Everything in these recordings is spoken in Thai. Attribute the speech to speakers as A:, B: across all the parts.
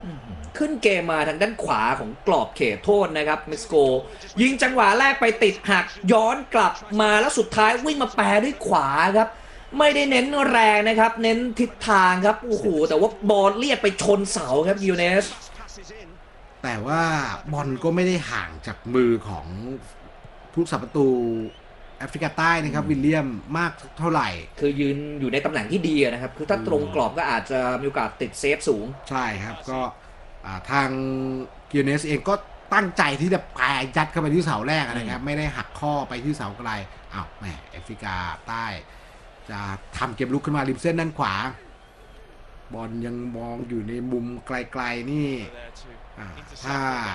A: ขึ้นเกมมาทางด้านขวาของกรอบเขตโทษนะครับเม็กซิโกยิงจังหวะแรกไปติดหักย้อนกลับมาแล้วสุดท้ายวิ่งมาแปรด้วยขวาครับไม่ได้เน้นแรงนะครับเน้นทิศทางครับโอ้โหแต่ว่าบอลเลียดไปชนเสาครับยูเนส
B: แต่ว่าบอลก็ไม่ได้ห่างจากมือของผู้รักษาประตูแอฟริกาใต้นะครับวิลเลียมมากเท่าไหร่
A: คือยืนอยู่ในตำแหน่งที่ดีนะครับคือถ้าตรงกรอบก็อาจจะมีโอกาสติดเซฟสูง
B: ใช่ครับก็ทางยูเนสเองก็ตั้งใจที่จะแปะยัดเข้าไปที่เสาแรกนะครับไม่ได้หักข้อไปที่เสาไกลอ้าวแหมแอฟริกาใต้จะทำเกมลุกขึ้นมาริมเส้นด้านขวาบอลยังมองอยู่ในมุมไกลๆนี่ถ้า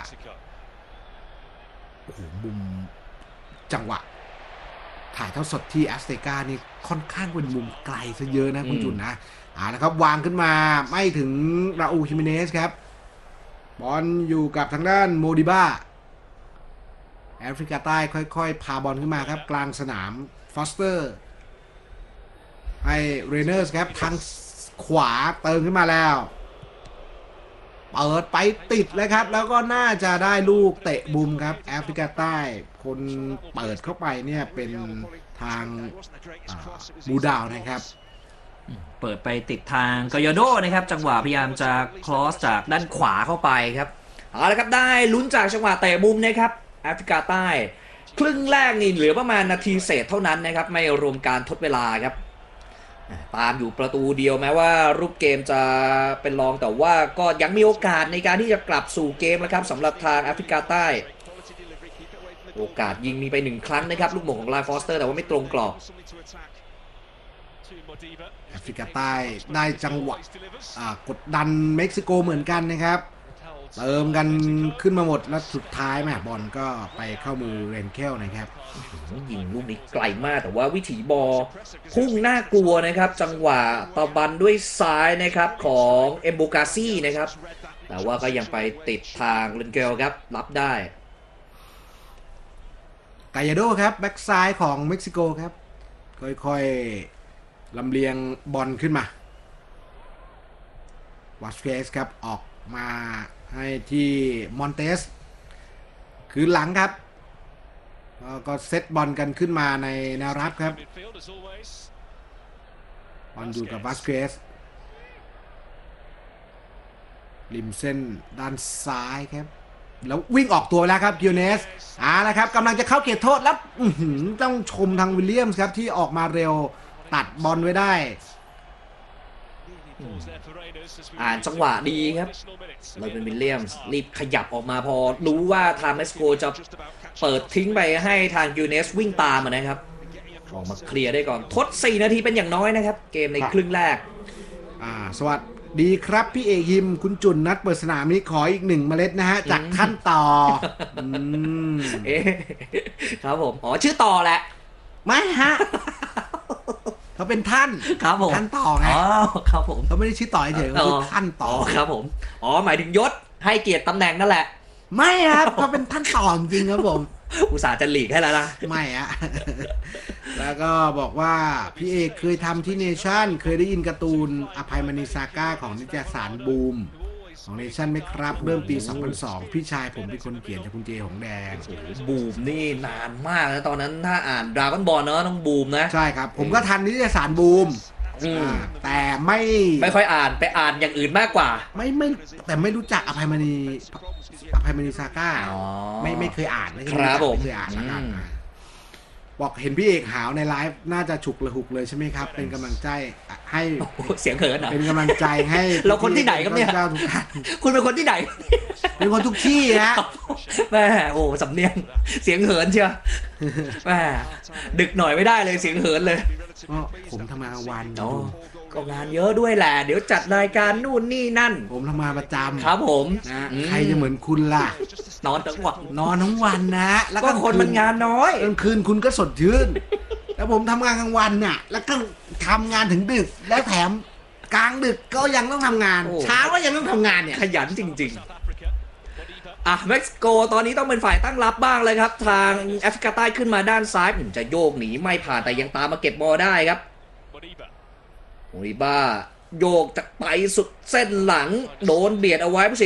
B: โอ้โหมุมจังหวะถ่ายทอดสดที่แอสเตกานี่ค่อนข้างเป็นมุมไกลซะเยอะนะคุณจุนนะนะครับวางขึ้นมาไม่ถึงราอูล ฮิเมเนสครับบอลอยู่กับทางด้านโมดิบ้าแอฟริกาใต้ค่อยๆพาบอลขึ้นมาครับกลางสนามฟอสเตอร์ให้เรเนอร์สครับทางขวาเติมขึ้นมาแล้วเปิดไปติดเลยครับแล้วก็น่าจะได้ลูกเตะบุมครับแอฟริกาใต้คนเปิดเข้าไปเนี่ยเป็นทางบูดาวนะครับ
A: เปิดไปติดทางกอยโดนะครับจังหวะพยายามจะคลอสจากด้านขวาเข้าไปครับเอาละครับได้ลุ้นจากจังหวะเตะมุมนะครับแอฟริกาใต้ครึ่งแรกนี่เหลือประมาณนาทีเศษเท่านั้นนะครับไม่รวมการทดเวลาครับตามอยู่ประตูเดียวแม้ว่ารูปเกมจะเป็นรองแต่ว่าก็ยังมีโอกาสในการที่จะกลับสู่เกมนะครับสำหรับทางแอฟริกาใต้โอกาสยิงมีไป1ครั้งนะครับลูกหม่งของลาฟอสเตอร์แต่ว่าไม่ตรงกรอบ
B: แอฟริกาใต้ได้จังหวะกดดันเม็กซิโกเหมือนกันนะครับเติมกันขึ้นมาหมดแล้วสุดท้ายแม่บอลก็ไปเข้ามือเรนเคลนะครับ
A: ยิงลูกนี้ไกลมากแต่ว่าวิถีบอลพุ่งน่ากลัวนะครับจังหวะตะบันด้วยซ้ายนะครับของเอมโบกาซี่นะครับแต่ว่าก็ยังไปติดทางเรนเคลครับรับได้
B: กายาโดครับแบ็กซ้ายของเม็กซิโกครับค่อยๆลำเลียงบอลขึ้นมาวาสเกสครับออกมาให้ที่มอนเตสคืนหลังครับก็เซตบอลกันขึ้นมาในแนวรับครับบอลอยู่กับวาสเกสริมเส้นด้านซ้ายครับแล้ววิ่งออกตัวแล้วครับกิโอเนสนะครับกำลังจะเข้าเขตโทษแล้วต้องชมทางวิลเลียมส์ครับที่ออกมาเร็วตัดบอลไว้ได้
A: อ่านจังหวะดีครับเราเป็นวิลเลียมส์รีบขยับออกมาพอรู้ว่าทางเม็กซิโกจะเปิดทิ้งไปให้ทางยูเนสวิ่งตามนะครับออกมาเคลียร์ได้ก่อนทด4นาทีเป็นอย่างน้อยนะครับเกมในครึ่งแรก
B: สวัสดีครับพี่เอกยิมคุณจุนนัดเปิดสนามนี้ขออีก1เมล็ดนะฮะจากท่านต่อ
A: ครับผมอ๋อชื่อต่อแหละ
B: ไม่ฮะเขาเป็นท่าน
A: ครับผม
B: ท่านต่อไง
A: ครับผม
B: เขาไม่ได้ชื่อต่อเฉยๆเขาคือท่านต่อ
A: ครับผมอ๋อหมายถึงยศให้เกียรติตำแหน่งนั่นแหละ
B: ไม่ครับเขาเป็นท่านต่อจริงครับผม
A: อุตส่าห์จะหลีกให้แล้วนะ
B: ไม่อะแล้วก็บอกว่าพี่เอกเคยทำที่เนชั่นเคยได้ยินการ์ตูนอภัยมณีซาก้าของนิตยสารบูมของเนชั่นไหมครับเริ่มปี 2002 พี่ชายผมเป็นคนเขียนจากคุณเจหงแดง
A: บูมนี่นานมากนะตอนนั้นถ้าอ่านดราก้อนบอลเนอะต้องบูมนะ
B: ใช่ครับผมก็ทันนิตยสารบูมแต่
A: ไม่ค่อยอ่านไปอ่านอย่างอื่นมากกว่า
B: ไม่แต่ไม่รู้จักอภัยมณีซาก้าไม่เคยอ่านไม่เคยอ่านบอกเห็นพี่เอกหาวในไลฟ์น่าจะฉุกระหุกเลยใช่ไหมครับเป็นกำลังใจให้
A: เสียงเขิน
B: เป็นกำลังใจให้
A: เราคนที่ไหนครับเนี่ยคุณเป็นคนที่ไหน
B: เป็นคนทุกที่ฮะ
A: แม่โอ้สำเนียงเสียงเหินเชียวแม่ดึกหน่อยไม่ได้เลยเสียงเหินเลย
B: ผมทำงานวัน
A: ก็งานเยอะด้วยแหละเดี๋ยวจัดรายการนู่นนี่นั่น
B: ผมทำงานประจำ
A: ครับผม
B: นะใครจะเหมือนคุณล่ะ
A: นอนทั้งวัน
B: นะ
A: แล้วก็คนมันงานน้อย
B: กลางคืนคุณก็สดชื่นแล้วผมทำงานกลางวันน่ะแล้วก็ทำงานถึงดึกแล้วแถมกลางดึกก็ยังต้องทำงานเช้าก็ยังต้องทำงานเนี่ย
A: ขยันจริงๆเม็กซิโกตอนนี้ต้องเป็นฝ่ายตั้งรับบ้างเลยครับทางแอฟริกาใต้ขึ้นมาด้านซ้ายจะโยกหนีไม่ผ่านแต่ยังตามมาเก็บบอลได้ครับโอริบ้าโยกจากไปสุดเส้นหลังโดนเบียดเอาไว้ผู้